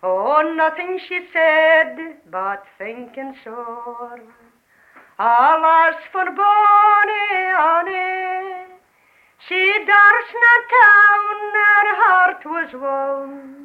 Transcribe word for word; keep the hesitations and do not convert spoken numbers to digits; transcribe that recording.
Oh, nothing she said, but thinking sore. Alas for bonny Annie, she durst not town, her heart was won.